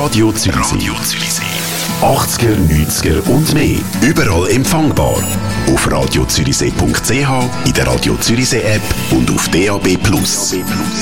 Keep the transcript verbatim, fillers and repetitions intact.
Radio Zürichsee. Radio Zürichsee. achtziger, neunziger und mehr. Überall empfangbar. Auf radio zürichsee punkt c h, in der Radio Zürichsee App und auf D A B Plus.